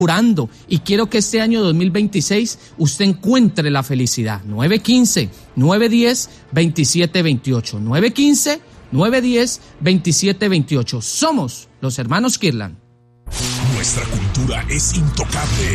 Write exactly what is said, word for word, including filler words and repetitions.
orando y quiero que este año dos mil veintiséis usted encuentre la felicidad. nueve uno cinco, nueve uno cero, dos siete dos ocho. nueve uno cinco, nueve uno cero, dos siete dos ocho. Somos los hermanos Kirtland. Nuestra cultura es intocable.